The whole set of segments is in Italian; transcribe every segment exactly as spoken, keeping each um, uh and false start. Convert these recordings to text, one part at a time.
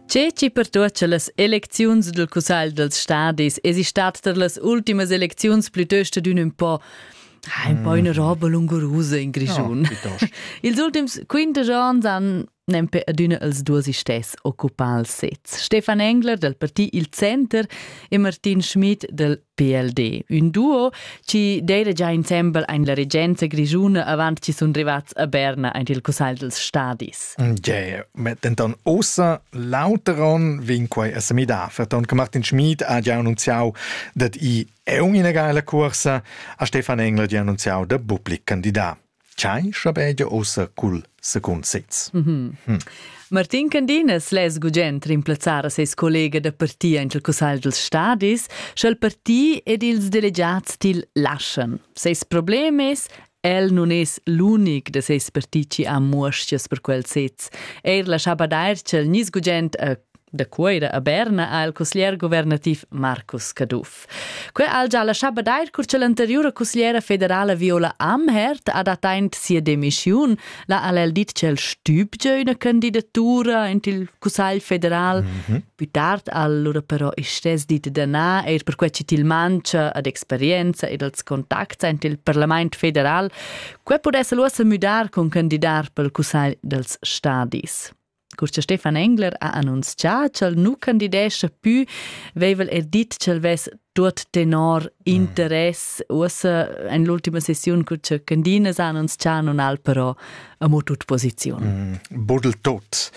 Ceci per tutte las eleziuns del Cussagl dels Stadis es istat ter las ultimas eleziuns pluttosto d'un un po' ah, un po' una roba lungurusa in Grischun. No, Ils ultims quinta ans han nempe adüna als duos istes occupar els sets. Stefan Engler del parti Il Center e Martin Schmidt del P L D. Un duo ci deira già insemble in la regenza grigiuna avant ci sun rivats a Berna in il Cussagl dels Stadis. Ja, ma denton ossa lauteron vinquai a samida. Ferton che Martin Schmidt ha già annunziau dat i è una geile corsa, a Stefan Engler già annunziau da pubblic candidat. C'hai schabegia ossa cul secund sez. Mm-hmm. Hmm. Martin Candinas les gugent rimplazzar ses collega da partia in il Cussagl dels Stadis, sch'el parti ed ils delegats til lascian. Ses problemes el non es l'unic de ses partici a muoscias per quel sez. Er la shabadair c'el nis gugent a da cuoira a Berna al consigliere governativ Marcus Caduff. Que al già la shabadair curce l'anteriore consigliera federale Viola Amherd ha datent sia demission, la al dit c'el stübge una candidatura in il Cussagl federal. Mm-hmm. Più tard allora però istes dit dana er per quei til mancia ad esperienza ed als contacts in il Parlament federal, que podesse luosa mudar con candidat pel Cussagl dels Stadis. Curce Stefan Engler ha annunciato che nu candidesce più, vevel er dit che ves tot tenor interesse, mm. ussa in l'ultima sessione curce Candinas ha annunciato non al però a mo tut posizione. Mm. Bodel tot.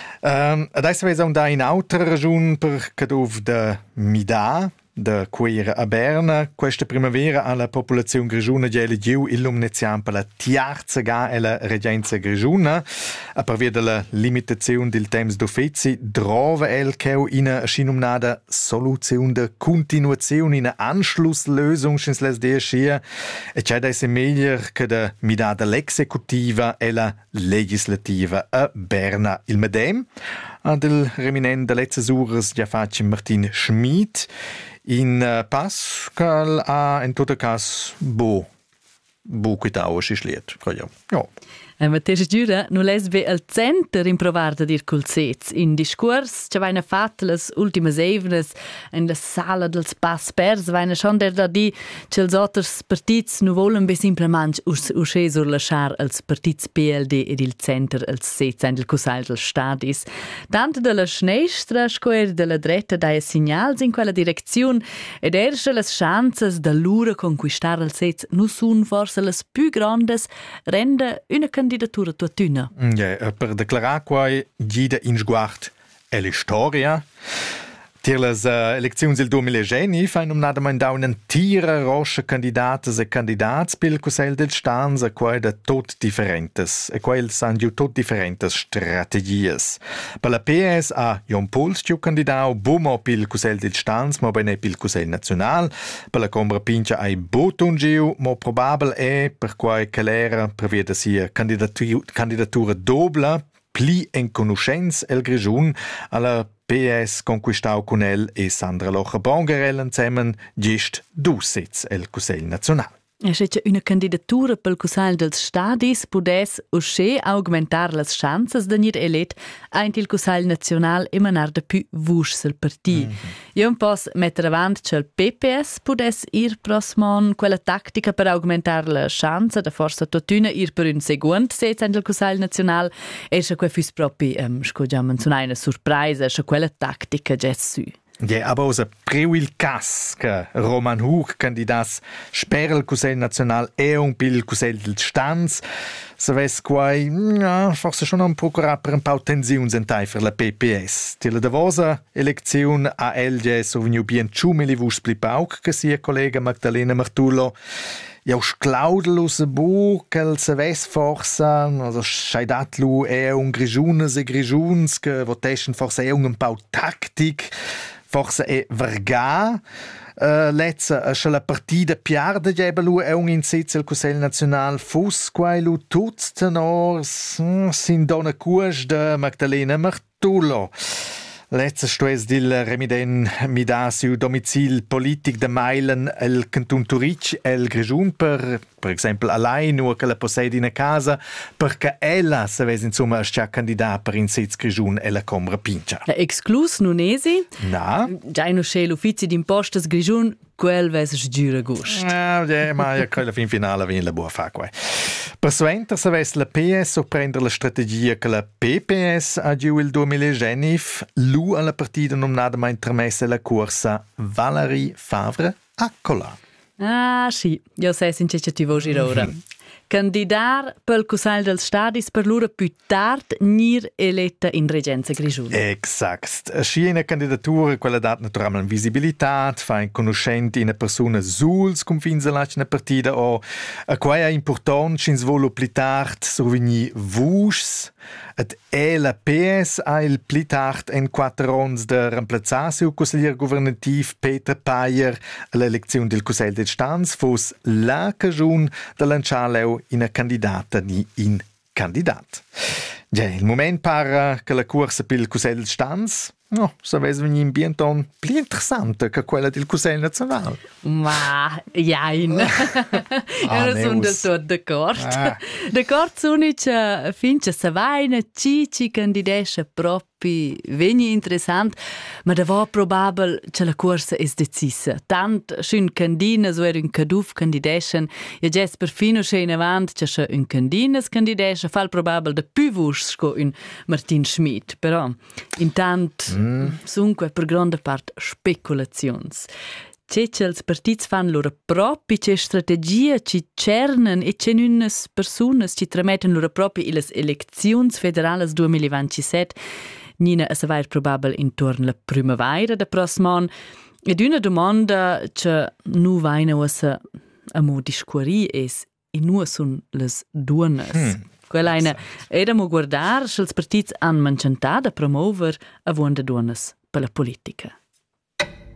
Um, adesso vesa un da in altra ragione per cadov da Mida, da queira a Berna. Questa primavera alla popolazione grigiuna geli giu illuminazione per la tiarza ga e la regenza grigiuna. A per via della limitazione del temps d'uffizi, trova el che una scinumnada soluzione de continuazione, una Anschlusslösung, schins les der schia, e c'è da essere meglio che da midada l'executiva e la legislativa a Berna. Il medem, ad il reminent de letzes ures già faccia Martin Schmidt, in uh, pass cal a in tutto cas bo bo quitau si sliet ja ja e mateix giura nu les be al center in provar da dir cul sez in discurs c'è vaina fat las ultimas evenes in la sala dels pass pers vaina schon der da di c'els otters partits nu volen be simplement usce sur lasciar als partits P L D ed il center als sez in il Cussagl dels Stadis tanto della schnestra scoer della dretta dai segnals in quella direzione ed erste las chances da lura conquistar al sez nu sun forse las più grandes rende una candidatura tuttuna. Ja, per declarar quai gida in sguard è la storia. Tier las uh, elecziuns del duemilaventi fa nominadamein da un tira rocha candidates e candidats pel Cussagl dels Stans e quai da tot differentes. E quai san giu tot differentes strategies. Per la P S ha Jon Puls giu candidau bumo pel Cussagl dels Stans, ma bene pel Cussagl National. Per la Combra Pincha ai Botun giu, mo probabel è per quai calera prevede sia candidatura, candidatura dobla pli en conoscenz el Grischun alla P S conquistau con el e Sandra Locher-Bongerel insieme gest du sitz el Cussagl National. E se c'è una candidatura pel Cussagl dels Stadis pudes usce augmentar las chances de nir elet aint il Cussagl National e manar da più vusch sul parti. Mm-hmm. Io un pos metter avant che il P P S pudes ir prosmon quella tattica per augmentar la chance da forza totuna ir per un secund sez aint il Cussagl National e se que fus propi um, scogiamen su una surpresa se quella tattica gessu. Ja, aber aus priu il cas che Roman Huch candidas sper il Cussagl National e un pil Cussagl dels Stans se ves quai ja, forse schon un procurar per un pau tensiuns en tai per la P P S. Tila davosa eleziun a elge so veniu bien ciumeli vus pli pauc che sia collega Magdalena Martullo ja sclaudlus bu quel se ves forsa also scheidatlu e un Grijunes e Grijuns che voteschen forse e un pau taktik forse è verga uh, lezza a la partita piarda gebelu è un insezzo al Cussagl National fus quailu tuts tenors mm, sin dona cuas de Magdalena Martullo. Lezza stues dil remiden mi da siu domicil politic de Mailen el Cantun Turic el Grischun per per exempel allein nur che la possedi in casa perché ella se ves insomma sta candidat per in sitz Grischun e la Comra Pincia. La exclus nunesi? Na? Già in usce l'ufficio d'impostas Grischun quel ves sgiura gust. Ah, ja, ma ja quella fin finale vien la bua fa qua. Per suenter se ves la P S o prender la strategia che la P P S ha giù il duemilagenif, lu alla partita nominata ma intermessa la corsa Valérie Favre Accola. Ah, sì, io sai sin che ti voci ora. Candidar pel Cussegl dels Stadis per l'ora più tard nir eletta in Regenza Grischun. Exact. Schi una candidatura quella dat naturalmente visibilitat, fa in conoscenti in persona zuls cum fins alla una partida o a quaia important chins volo pli tard survegni vuschs et e la P S ha il pli tard en quattro ons de remplaçar siu consiglier governativ Peter Payer all'elezione del Cussegl dels Stans fos la cagiun de lanciarleu in a candidata ni in candidat. Ja, il moment para che la corsa pel Cussegl dels Stans, no, se ves vegni in bienton pli interessante che quella del Cussegl Nazional. Ma, jain. Ah, Io sono del tutto d'accordo. Ah. D'accordo sono che finché se vai una cici candidesce proprio vegni interessant, ma da va probabel che la corsa è decisa. Tant schön candina so er un caduf candideschen, ja ges perfino sche in avant che sche un candinas candidesche, fall probabel de più vus sco un Martin Schmidt, però intant mm. sunque per grande part speculazions. Cecels partits fan loro propi ce strategia ci cernen e ce nunas personas ci trametten loro propi ilas eleczions federales duemilaventisette. Nina a savoir probabel intorno la primavera da prossimo anno. Ed una domanda che nu vaina ossa a mo discuori es e nu sun las duonas. Hmm. Quella eine edamo guardar schels partits han mancentada promover a vuonda duonas per la politica.